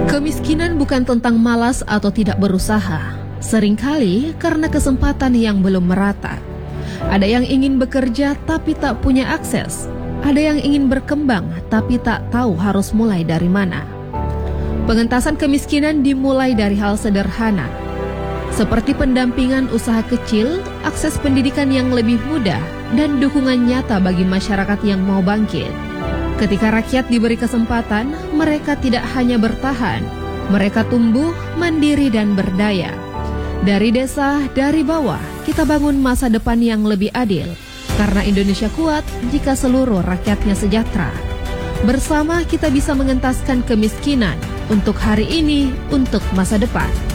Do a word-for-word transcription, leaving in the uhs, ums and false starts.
Kemiskinan bukan tentang malas atau tidak berusaha. Seringkali karena kesempatan yang belum merata. Ada yang ingin bekerja tapi tak punya akses. Ada yang ingin berkembang tapi tak tahu harus mulai dari mana. Pengentasan kemiskinan dimulai dari hal sederhana, seperti pendampingan usaha kecil, akses pendidikan yang lebih mudah, dan dukungan nyata bagi masyarakat yang mau bangkit. Ketika rakyat diberi kesempatan, mereka tidak hanya bertahan, mereka tumbuh, mandiri dan berdaya. Dari desa, dari bawah, kita bangun masa depan yang lebih adil. Karena Indonesia kuat jika seluruh rakyatnya sejahtera. Bersama kita bisa mengentaskan kemiskinan untuk hari ini, untuk masa depan.